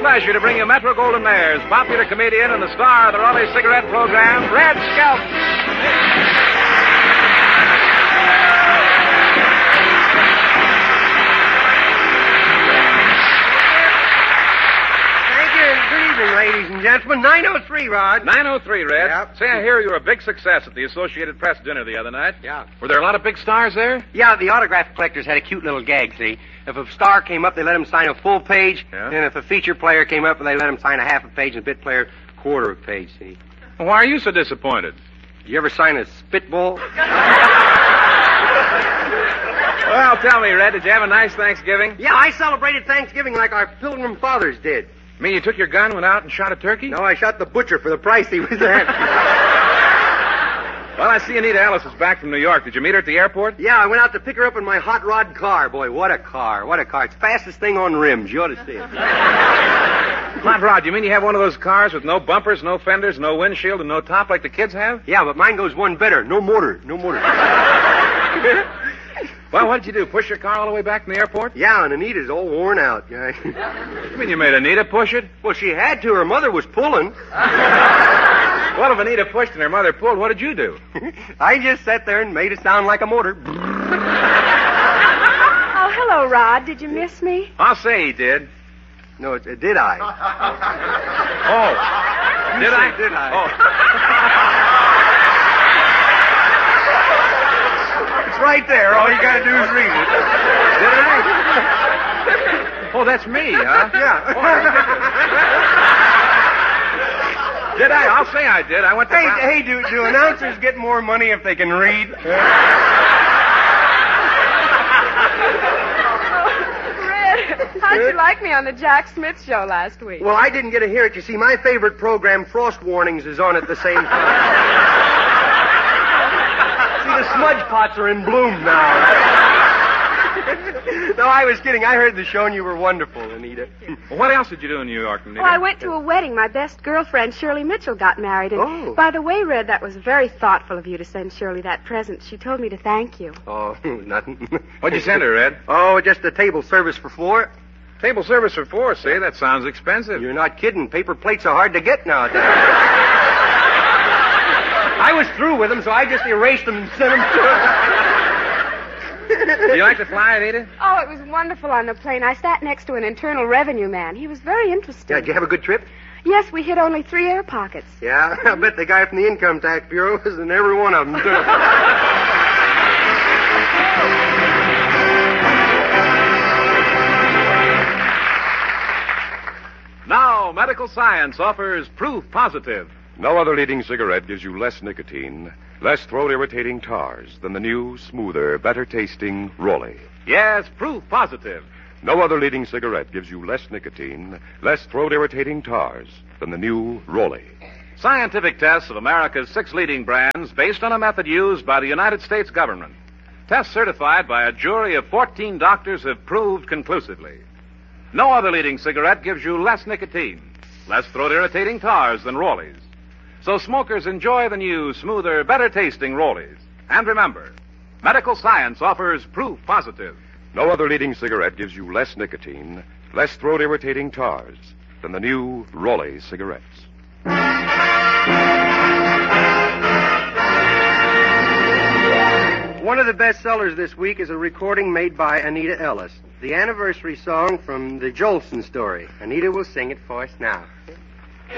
pleasure to bring you Metro Golden Mares, popular comedian and the star of the Raleigh cigarette program, Red Skelton. Ladies and gentlemen, 903, Rod. 903, Red. Yep. Say, I hear you were a big success at the Associated Press dinner the other night. Yeah. Were there a lot of big stars there? Yeah, the autograph collectors had a cute little gag, see? If a star came up, they let him sign a full page. Yeah. And if a feature player came up, they let him sign a half a page, and a bit player, quarter of a page, see? Well, why are you so disappointed? Did you ever sign a spitball? Well, tell me, Red, did you have a nice Thanksgiving? Yeah, I celebrated Thanksgiving like our Pilgrim fathers did. I mean, you took your gun, went out, and shot a turkey? No, I shot the butcher for the price he was at. Well, I see Anita Ellis is back from New York. Did you meet her at the airport? Yeah, I went out to pick her up in my hot rod car. Boy, what a car. What a car. It's the fastest thing on rims. You ought to see it. Hot rod, you mean you have one of those cars with no bumpers, no fenders, no windshield, and no top like the kids have? Yeah, but mine goes one better. No motor. No motor. Well, what did you do? Push your car all the way back from the airport? Yeah, and Anita's all worn out. You mean you made Anita push it? Well, she had to. Her mother was pulling. Well, if Anita pushed and her mother pulled, what did you do? I just sat there and made it sound like a motor. Oh, hello, Rod. Did you miss me? I'll say he did. No, did I? Oh. Did I? Did I? Oh. It's right there. All you got to do is read it. Did I? Oh, that's me, huh? Yeah. Did I? I'll say I did. I went to... Hey, do announcers get more money if they can read? Red, how'd you like me on the Jack Smith show last week? Well, I didn't get to hear it. You see, my favorite program, Frost Warnings, is on at the same time. See, the smudge pots are in bloom now. No, I was kidding. I heard the show and you were wonderful, Anita. Well, what else did you do in New York, Anita? Oh, I went to a wedding. My best girlfriend, Shirley Mitchell, got married. And Oh. by the way, Red, that was very thoughtful of you to send Shirley that present. She told me to thank you. Oh, nothing. What'd you send her, Red? Oh, just a table service for four. Table service for four, see? That sounds expensive. You're not kidding. Paper plates are hard to get nowadays. I was through with them, so I just erased them and sent them to her. Do you like to fly, Anita? Oh, it was wonderful on the plane. I sat next to an internal revenue man. He was very interesting. Yeah, did you have a good trip? Yes, we hit only 3 air pockets. Yeah, I bet the guy from the Income Tax Bureau was in every one of them, too. Now, medical science offers proof positive. No other leading cigarette gives you less nicotine, less throat-irritating tars than the new, smoother, better-tasting Rolly. Yes, proof positive. No other leading cigarette gives you less nicotine, less throat-irritating tars than the new Rolly. Scientific tests of America's 6 leading brands based on a method used by the United States government. Tests certified by a jury of 14 doctors have proved conclusively. No other leading cigarette gives you less nicotine, less throat-irritating tars than Rollies. So smokers enjoy the new, smoother, better-tasting Rollies. And remember, medical science offers proof positive. No other leading cigarette gives you less nicotine, less throat-irritating tars than the new Rolly cigarettes. One of the best sellers this week is a recording made by Anita Ellis. The anniversary song from the Jolson story. Anita will sing it for us now.